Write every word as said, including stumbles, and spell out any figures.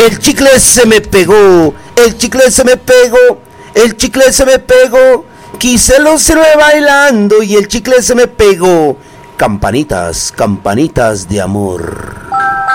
El chicle se me pegó, el chicle se me pegó, el chicle se me pegó. Quise lucirme bailando y el chicle se me pegó. Campanitas, campanitas de amor.